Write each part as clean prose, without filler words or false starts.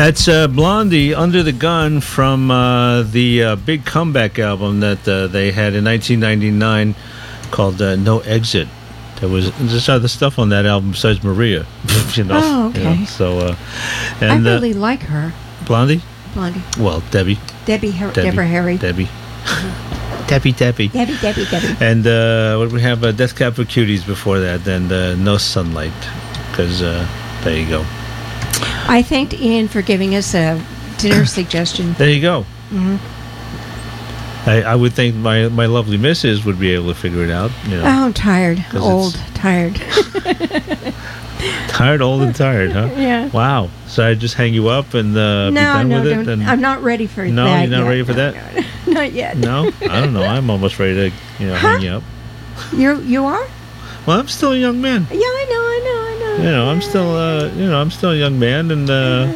That's Blondie, Under the Gun, from the big comeback album that they had in 1999 called No Exit. There was just other stuff on that album besides Maria. Oh, okay. And, I really like her. Blondie? Blondie. Well, Debbie. Deborah Harry. Debbie. Debbie. And what did we have? Death Cab for Cuties before that, and No Sunlight. Because there you go. I thanked Ian for giving us a dinner suggestion. There you go. Mm-hmm. I would think my lovely missus would be able to figure it out. You know, I'm tired. Old. Tired. Tired, old, and tired, huh? Yeah. Wow. So I just hang you up and be done with it? Don't. I'm not ready for that. No, you're not ready for that? No, not yet. No? I don't know. I'm almost ready to hang you up. You are? Well, I'm still a young man. Yeah, I know. I'm still I'm still a young man, and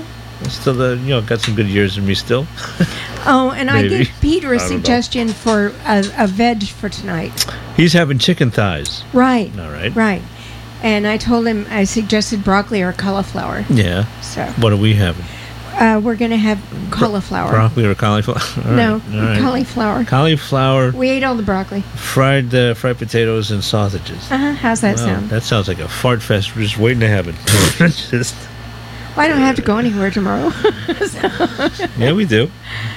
still got some good years in me still. Oh, and I gave Peter a I don't know. suggestion for a veg for tonight. He's having chicken thighs. Right. All right. Right. And I told him I suggested broccoli or cauliflower. Yeah. So what are we having? we're going to have cauliflower. Broccoli or cauliflower? No, all right. Cauliflower. Cauliflower. We ate all the broccoli. Fried potatoes and sausages. How's that sound? That sounds like a fart fest. We're just waiting to happen. Well, I don't have to go anywhere tomorrow. Yeah, we do.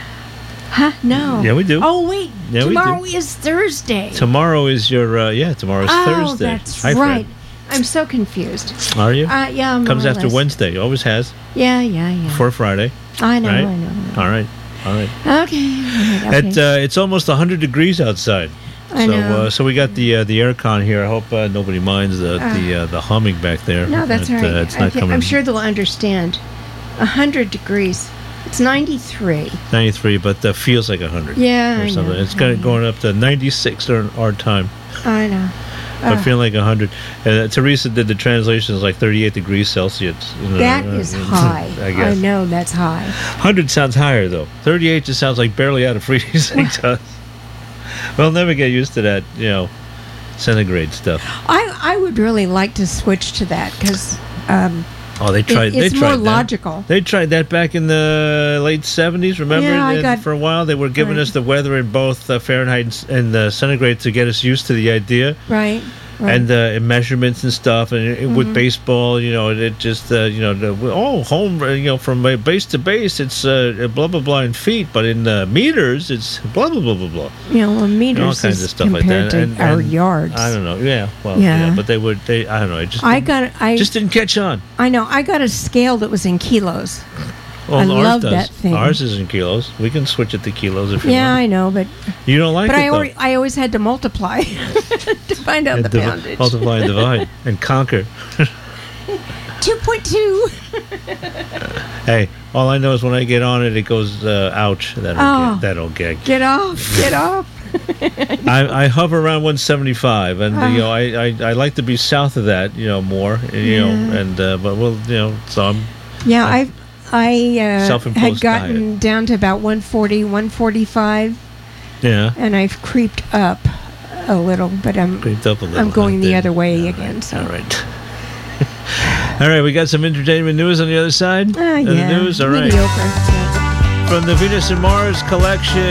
Huh? No. Yeah, we do. Oh, wait. Yeah, tomorrow we do. is Thursday. Tomorrow is your, tomorrow's Thursday. Oh, that's Hi, right. Fred. I'm so confused. Are you? Yeah, more Comes or after less. Wednesday. Always has. Yeah. For Friday. I know, right? I know. All right. Okay. It's almost 100 degrees outside. I know. So we got the aircon here. I hope nobody minds the humming back there. No, that's all right. It's not coming. I'm sure they'll understand. 100 degrees. It's 93. 93, but feels like 100. Yeah, or I something. know. It's going up to 96 during our time. I know. But feeling like 100. Teresa did the translations like 38 degrees Celsius. That is high. I guess. I know that's high. 100 sounds higher though. 38 just sounds like barely out of freezing to us. We'll never get used to that, centigrade stuff. I would really like to switch to that because They tried. it's they tried more that. logical. They tried that back in the late 70s. Remember, Yeah, for a while they were giving us the weather in both Fahrenheit and centigrade to get us used to the idea. Right. And measurements and stuff, and with baseball, it just home, from base to base, it's blah blah blah in feet, but in meters, it's blah blah blah blah blah. Meters all kinds is of stuff like compared that. to our yards. I don't know. Yeah, well, Yeah. but I don't know. It just just didn't catch on. I know. I got a scale that was in kilos. Well, I ours love does. that thing. Ours is in kilos. We can switch it to kilos if you Yeah, want. I know, but You don't like but it, though. I always had to multiply to find out the poundage. Multiply and divide and conquer. 2.2. Hey, all I know is when I get on it, it goes, ouch. That'll gag. Get off. Get off. I hover around 175, and I like to be south of that, more, and but we'll, so I'm. Yeah, I had Self-imposed gotten down to about 140, 145. Yeah. And I've creeped up a little, but I'm going the other way again. So. All right. All right, we got some entertainment news on the other side. Yeah, the news. All right. mediocre. From the Venus and Mars collection.